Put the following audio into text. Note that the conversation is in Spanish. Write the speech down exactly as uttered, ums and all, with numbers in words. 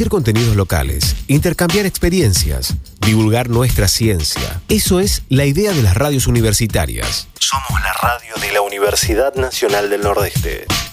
contenidos locales, intercambiar experiencias, divulgar nuestra ciencia. Eso es la idea de las radios universitarias. Somos la radio de la Universidad Nacional del Nordeste.